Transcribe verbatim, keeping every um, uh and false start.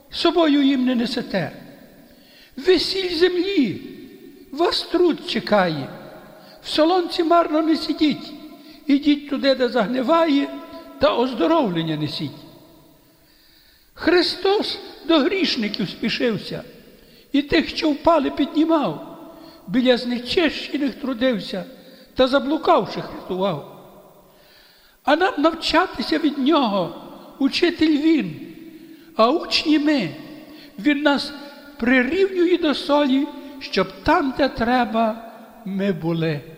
собою їм не несете. Ви сіль землі, вас труд чекає. В солонці марно не сидіть, ідіть туди, де загниває, та оздоровлення несіть. Христос до грішників спішився, і тих, що впали, піднімав, біля знечищених трудився, та заблукавших рятував. А нам навчатися від Нього, учитель Він, а учні ми. Він нас прирівнює до солі, щоб там, де треба, ми були.